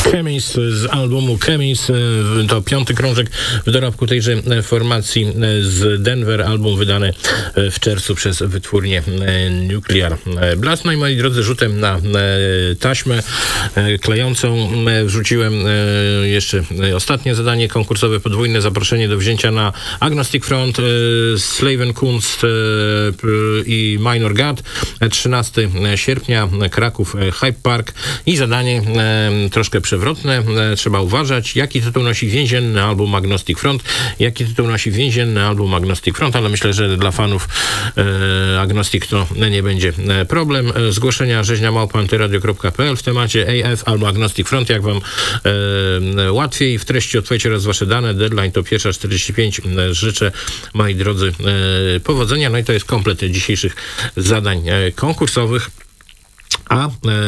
Chemis z albumu Chemis. To 5. krążek w dorobku tejże formacji z Denver. Album wydany w czerwcu przez wytwórnię Nuclear Blast. No i moi drodzy, rzutem na taśmę klejącą wrzuciłem jeszcze ostatnie zadanie konkursowe, podwójne zaproszenie do wzięcia na Agnostic Front, Slavenkunst i Minor God, 13 sierpnia, Kraków Hype Park. I zadanie troszkę przewrotne, trzeba uważać, jaki tytuł nosi więzienny album Agnostic Front, jaki tytuł nosi więzienny album Agnostic Front, ale myślę, że dla fanów Agnostic to nie będzie problem. Zgłoszenia rzeźnia@antyradio.pl w temacie AF albo Agnostic Front, jak wam łatwiej. W treści odpowiedzcie oraz wasze dane. Deadline to 1:45. Życzę, moi drodzy, powodzenia. No i to jest komplet dzisiejszych zadań konkursowych. A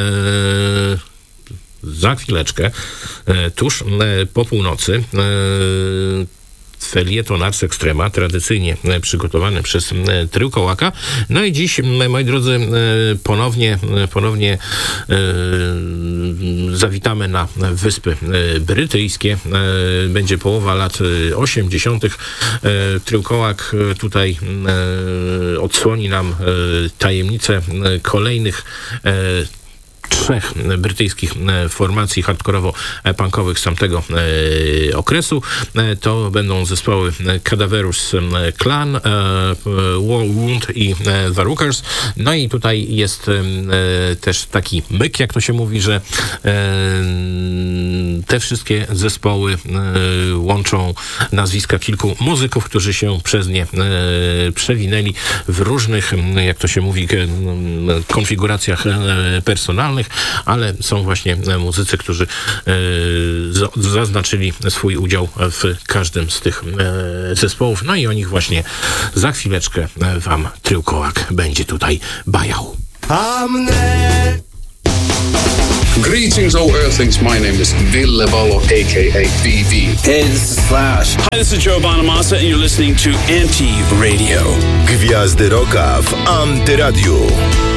za chwileczkę, tuż po północy, felieton Ars Extrema, tradycyjnie przygotowany przez Tryłkołaka. No i dziś, moi drodzy, ponownie zawitamy na Wyspy Brytyjskie. Będzie połowa lat 80. Tryłkołak tutaj odsłoni nam tajemnicę kolejnych 3 brytyjskich formacji hardkorowo-punkowych z tamtego okresu. To będą zespoły Cadaverous Clan, War Wound i The Rookers. No i tutaj jest też taki myk, jak to się mówi, że te wszystkie zespoły łączą nazwiska kilku muzyków, którzy się przez nie przewinęli w różnych, jak to się mówi, konfiguracjach personalnych, ale są właśnie muzycy, którzy zaznaczyli swój udział w każdym z tych zespołów. No i o nich właśnie za chwileczkę wam Tryłkołak będzie tutaj bajał. Greetings, O Earthlings. My name is Ville Valo, a.k.a. VV. Hey, this is Slash. Hi, this is Joe Bonamassa, and you're listening to Anti-Radio. Gwiazdy Rocka w Antyradiu.